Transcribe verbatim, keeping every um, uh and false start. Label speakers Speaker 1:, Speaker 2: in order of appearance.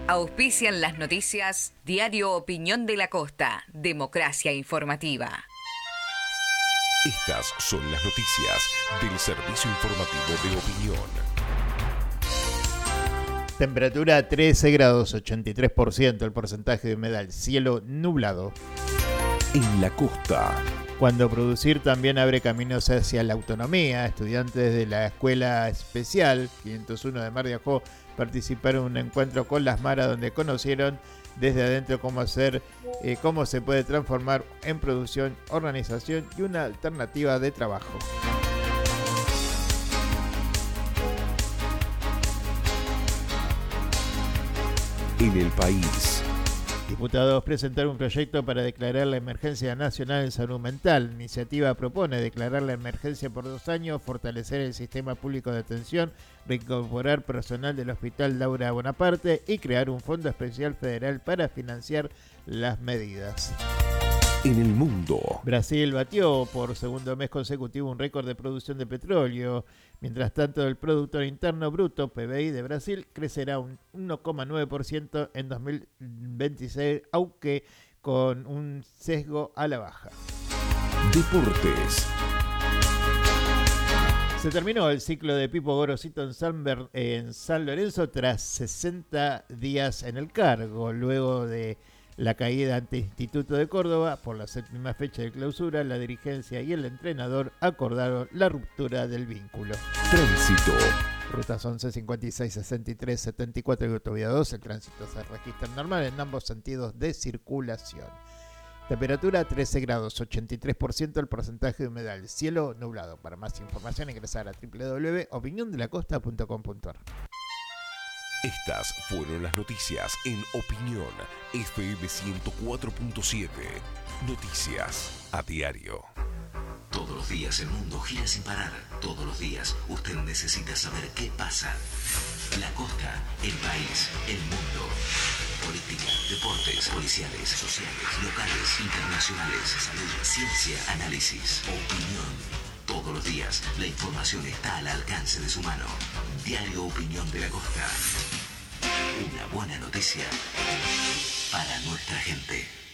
Speaker 1: Auspician las noticias Diario Opinión de la Costa, Democracia Informativa.
Speaker 2: Estas son las noticias del Servicio Informativo de Opinión.
Speaker 3: Temperatura trece grados, ochenta y tres por ciento el porcentaje de humedad, cielo nublado.
Speaker 2: En la costa.
Speaker 3: Cuando producir también abre caminos hacia la autonomía, estudiantes de la Escuela Especial quinientos uno de Mar de Ajó participaron en un encuentro con las Maras donde conocieron desde adentro cómo hacer, eh, cómo se puede transformar en producción, organización y una alternativa de trabajo.
Speaker 2: En el país.
Speaker 3: Diputados presentaron un proyecto para declarar la emergencia nacional en salud mental. La iniciativa propone declarar la emergencia por dos años, fortalecer el sistema público de atención, reincorporar personal del Hospital Laura Bonaparte y crear un fondo especial federal para financiar las medidas.
Speaker 2: En el mundo.
Speaker 3: Brasil batió por segundo mes consecutivo un récord de producción de petróleo. Mientras tanto, el Producto Interno Bruto, P B I de Brasil, crecerá un uno coma nueve por ciento en dos mil veintiséis, aunque con un sesgo a la baja.
Speaker 2: Deportes.
Speaker 3: Se terminó el ciclo de Pipo Gorosito en San, Ber- en San Lorenzo tras sesenta días en el cargo, luego de la caída ante Instituto de Córdoba por la séptima fecha de clausura. La dirigencia y el entrenador acordaron la ruptura del vínculo.
Speaker 2: Tránsito.
Speaker 3: Rutas once, cincuenta y seis, sesenta y tres, setenta y cuatro y autovía dos. El tránsito se registra normal en ambos sentidos de circulación. Temperatura trece grados, ochenta y tres por ciento el porcentaje de humedad. Cielo nublado. Para más información ingresar a doble u doble u doble u punto opinión de la costa punto com punto a r.
Speaker 2: Estas fueron las noticias en Opinión F M ciento cuatro punto siete. Noticias a diario.
Speaker 4: Todos los días el mundo gira sin parar. Todos los días usted necesita saber qué pasa. La costa, el país, el mundo. Política, deportes, policiales, sociales, locales, internacionales, salud, ciencia, análisis, opinión. Todos los días la información está al alcance de su mano. Diario Opinión de la Costa. Una buena noticia para nuestra gente.